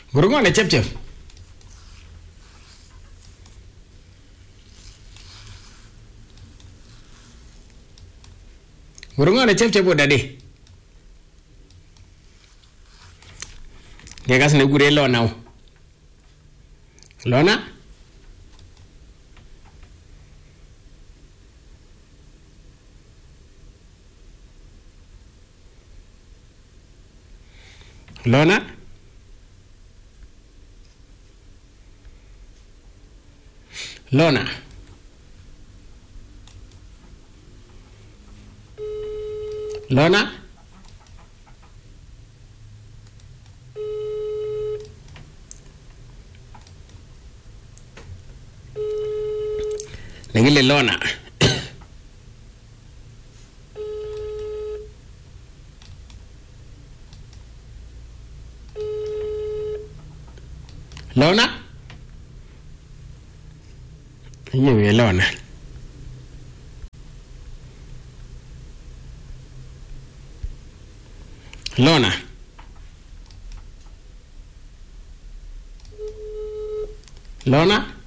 Gurungone chep. Gurungone chep odade. Gegas ne gure Lona. Lona? Lona? Lona? Lona? Nagile Lona. Lona? Yewe Lona. Lona? Lona?